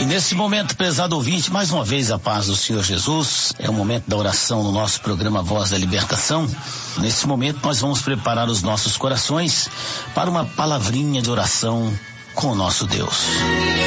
E nesse momento, prezado ouvinte, mais uma vez a paz do Senhor Jesus, é o momento da oração no nosso programa Voz da Libertação. Nesse momento nós vamos preparar os nossos corações para uma palavrinha de oração com o nosso Deus.